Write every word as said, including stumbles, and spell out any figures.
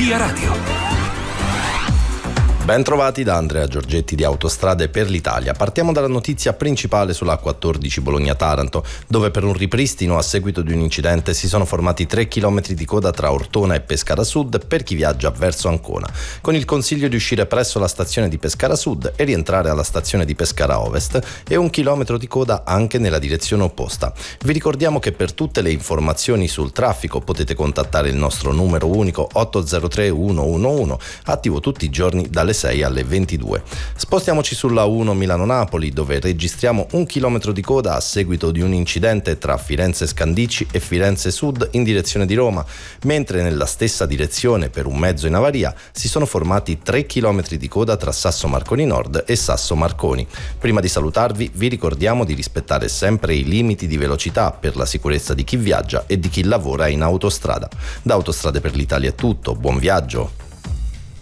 Via Radio. Ben trovati da Andrea Giorgetti di Autostrade per l'Italia. Partiamo dalla notizia principale sulla A quattordici Bologna-Taranto, dove per un ripristino a seguito di un incidente si sono formati tre chilometri di coda tra Ortona e Pescara Sud per chi viaggia verso Ancona, con il consiglio di uscire presso la stazione di Pescara Sud e rientrare alla stazione di Pescara Ovest, e un chilometro di coda anche nella direzione opposta. Vi ricordiamo che per tutte le informazioni sul traffico potete contattare il nostro numero unico otto zero tre uno uno uno, attivo tutti i giorni dalle sei alle ventidue. Spostiamoci sulla uno Milano-Napoli, dove registriamo un chilometro di coda a seguito di un incidente tra Firenze Scandicci e Firenze Sud in direzione di Roma, mentre nella stessa direzione per un mezzo in avaria si sono formati tre chilometri di coda tra Sasso Marconi Nord e Sasso Marconi. Prima di salutarvi vi ricordiamo di rispettare sempre i limiti di velocità per la sicurezza di chi viaggia e di chi lavora in autostrada. Da Autostrade per l'Italia è tutto, buon viaggio!